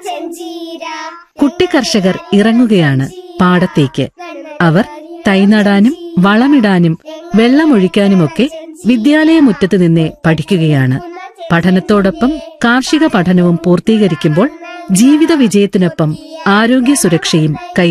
കുട്ടി കർഷകർ ഇറങ്ങുകയാണ് പാടത്തേക്ക്. അവർ തൈനടാനും വളമിടാനും വെള്ളമൊഴിക്കാനുമൊക്കെ വിദ്യാലയമുറ്റത്ത് നിന്നേ പഠിക്കുകയാണ്. പഠനത്തോടൊപ്പം കാർഷിക പഠനവും പൂർത്തീകരിക്കുമ്പോൾ ജീവിത വിജയത്തിനൊപ്പം ആരോഗ്യ സുരക്ഷയും